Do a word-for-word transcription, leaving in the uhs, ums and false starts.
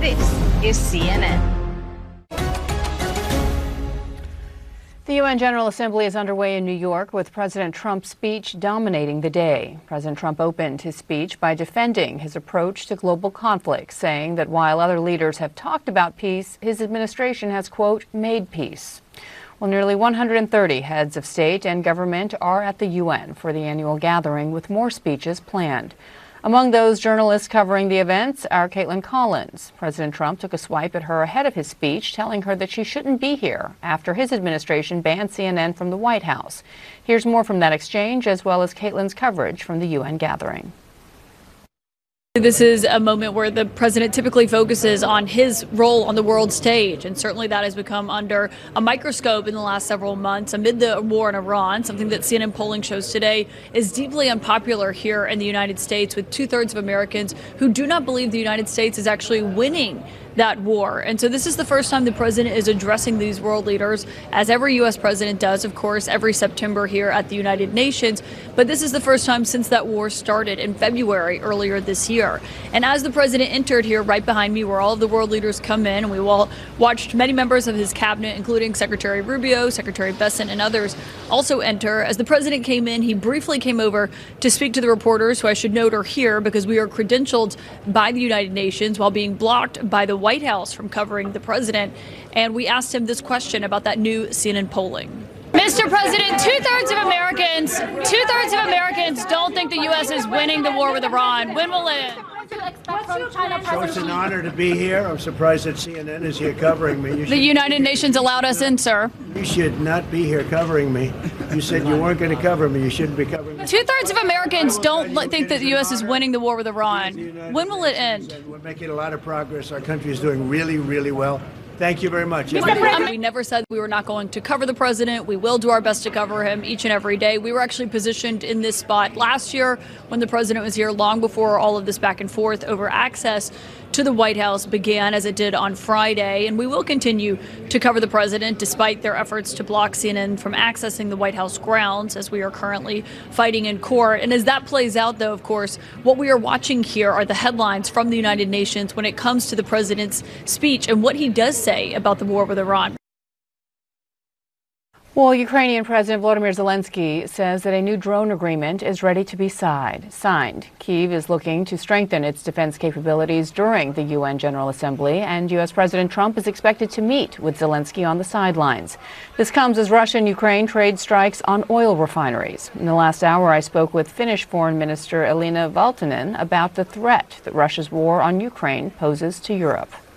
This is C N N. The U N General Assembly is underway in New York with President Trump's speech dominating the day. President Trump opened his speech by defending his approach to global conflict, saying that while other leaders have talked about peace, his administration has, quote, made peace. Well, nearly one hundred thirty heads of state and government are at the U N for the annual gathering, with more speeches planned. Among those journalists covering the events are Caitlin Collins. President Trump took a swipe at her ahead of his speech, telling her that she shouldn't be here after his administration banned C N N from the White House. Here's more from that exchange, as well as Caitlin's coverage from the U N gathering. This is a moment where the president typically focuses on his role on the world stage, and certainly that has become under a microscope in the last several months amid the war in Iran, something that C N N polling shows today is deeply unpopular here in the United States, with two-thirds of Americans who do not believe the United States is actually winning that war. And so this is the first time the president is addressing these world leaders, as every U S president does, of course, every September here at the United Nations. But this is the first time since that war started in February earlier this year. And as the president entered here right behind me, where all of the world leaders come in, and we all watched many members of his cabinet, including Secretary Rubio, Secretary Bessent, and others, also enter. As the president came in, he briefly came over to speak to the reporters, who I should note are here because we are credentialed by the United Nations, while being blocked by the White House from covering the president. And we asked him this question about that new C N N polling. Mister President, two-thirds of Americans, two-thirds of Americans don't think the U S is winning the war with Iran. When will it end? So it's an honor to be here. I'm surprised that C N N is here covering me. You the United Nations allowed us in, sir. You should not be here covering me. You said you weren't going to cover me. You shouldn't be covering me. Two-thirds of Americans don't think that the U S is winning the war with Iran. When will it end? We're making a lot of progress. Our country is doing really, really well. Thank you very much. We never said we were not going to cover the president. We will do our best to cover him each and every day. We were actually positioned in this spot last year when the president was here, long before all of this back and forth over access to the White House began, as it did on Friday. And we will continue to cover the president despite their efforts to block C N N from accessing the White House grounds, as we are currently fighting in court. And as that plays out, though, of course, what we are watching here are the headlines from the United Nations when it comes to the president's speech and what he does say about the war with Iran. Well, Ukrainian President Volodymyr Zelensky says that a new drone agreement is ready to be signed. Signed. Kyiv is looking to strengthen its defense capabilities during the U N General Assembly, and U S President Trump is expected to meet with Zelensky on the sidelines. This comes as Russia and Ukraine trade strikes on oil refineries. In the last hour, I spoke with Finnish Foreign Minister Elina Valtonen about the threat that Russia's war on Ukraine poses to Europe.